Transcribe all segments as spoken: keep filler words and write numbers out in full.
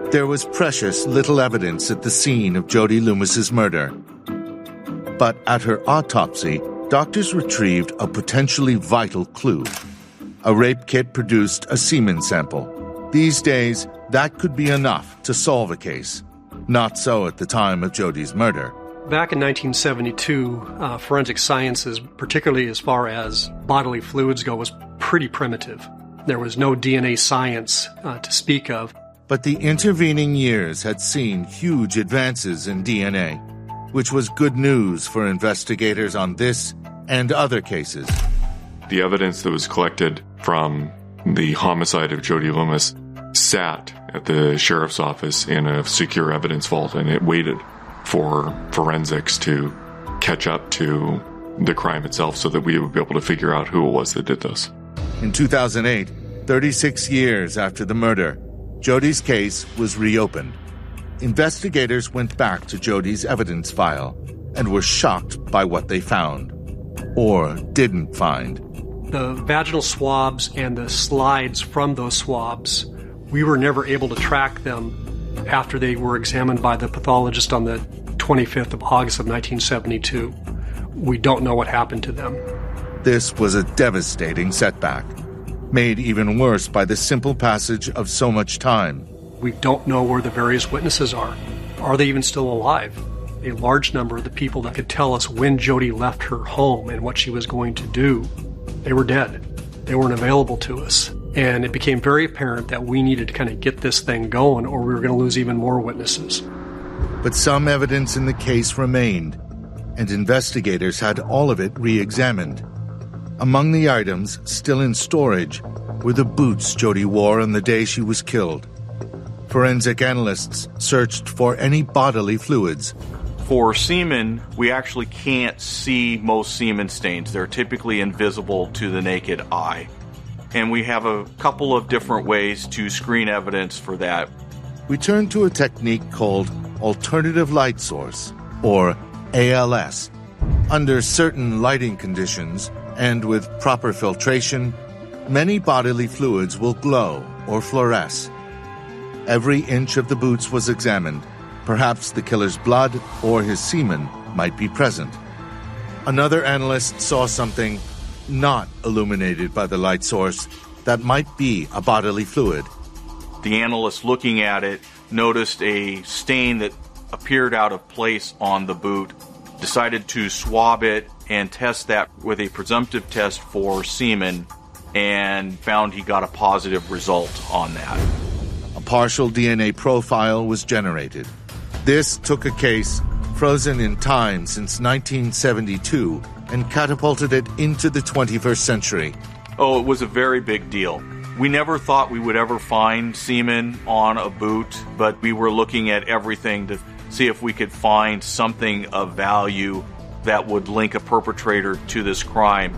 There was precious little evidence at the scene of Jody Loomis's murder. But at her autopsy, doctors retrieved a potentially vital clue. A rape kit produced a semen sample. These days, that could be enough to solve a case. Not so at the time of Jody's murder. Back in nineteen seventy-two, uh, forensic sciences, particularly as far as bodily fluids go, was pretty primitive. There was no D N A science uh, to speak of. But the intervening years had seen huge advances in D N A, which was good news for investigators on this and other cases. The evidence that was collected from the homicide of Jody Loomis sat at the sheriff's office in a secure evidence vault, and it waited for forensics to catch up to the crime itself so that we would be able to figure out who it was that did this. In two thousand eight, thirty-six years after the murder, Jody's case was reopened. Investigators went back to Jody's evidence file and were shocked by what they found, or didn't find. The vaginal swabs and the slides from those swabs, we were never able to track them after they were examined by the pathologist on the twenty-fifth of August of nineteen seventy-two. We don't know what happened to them. This was a devastating setback, made even worse by the simple passage of so much time. We don't know where the various witnesses are. Are they even still alive? A large number of the people that could tell us when Jody left her home and what she was going to do, they were dead. They weren't available to us. And it became very apparent that we needed to kind of get this thing going, or we were going to lose even more witnesses. But some evidence in the case remained, and investigators had all of it re-examined. Among the items still in storage were the boots Jody wore on the day she was killed. Forensic analysts searched for any bodily fluids. For semen, we actually can't see most semen stains. They're typically invisible to the naked eye. And we have a couple of different ways to screen evidence for that. We turned to a technique called alternative light source, or A L S. Under certain lighting conditions, and with proper filtration, many bodily fluids will glow or fluoresce. Every inch of the boots was examined. Perhaps the killer's blood or his semen might be present. Another analyst saw something not illuminated by the light source that might be a bodily fluid. The analyst looking at it noticed a stain that appeared out of place on the boot, decided to swab it and test that with a presumptive test for semen, and found he got a positive result on that. A partial D N A profile was generated. This took a case frozen in time since nineteen seventy-two and catapulted it into the twenty-first century. Oh, it was a very big deal. We never thought we would ever find semen on a boot, but we were looking at everything to see if we could find something of value that would link a perpetrator to this crime.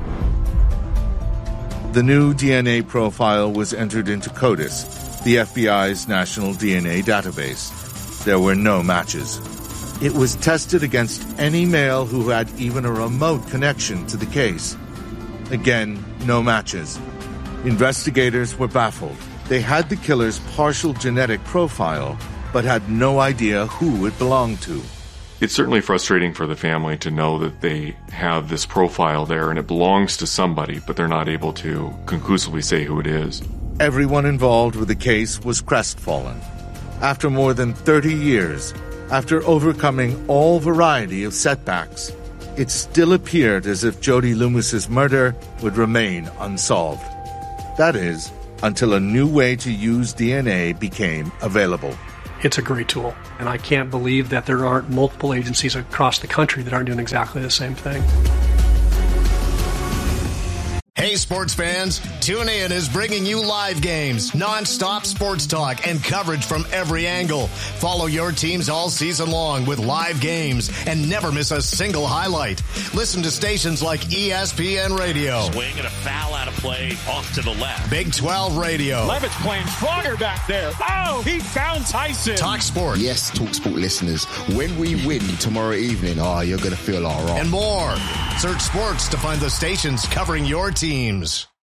The new D N A profile was entered into CODIS, the F B I's national D N A database. There were no matches. It was tested against any male who had even a remote connection to the case. Again, no matches. Investigators were baffled. They had the killer's partial genetic profile, but had no idea who it belonged to. It's certainly frustrating for the family to know that they have this profile there and it belongs to somebody, but they're not able to conclusively say who it is. Everyone involved with the case was crestfallen. After more than thirty years, after overcoming all variety of setbacks, it still appeared as if Jody Loomis's murder would remain unsolved. That is, until a new way to use D N A became available. It's a great tool, and I can't believe that there aren't multiple agencies across the country that aren't doing exactly the same thing. Hey, sports fans, TuneIn is bringing you live games, non-stop sports talk, and coverage from every angle. Follow your teams all season long with live games and never miss a single highlight. Listen to stations like E S P N Radio. Swing and a foul out of play off to the left. Big twelve Radio. Levitt's playing stronger back there. Oh, he found Tyson. Talk Sport. Yes, Talk Sport listeners, when we win tomorrow evening, oh, you're going to feel all right. And more. Search sports to find the stations covering your teams.